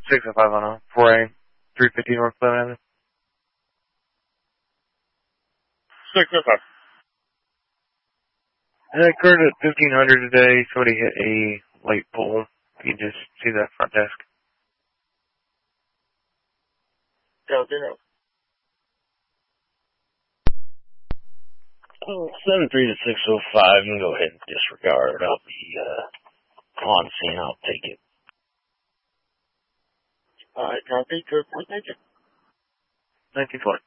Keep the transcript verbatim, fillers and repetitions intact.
six oh five on a four A, three fifty North Cleveland Avenue. six oh five. Uh, occurred at fifteen hundred today. Somebody hit a light pole. You can just see that front desk. Go, zero. Oh, seven three to six oh five, and go ahead and disregard. I'll be uh, on scene. I'll take it. All right, copy. Good point. Thank you. nineteen twenty.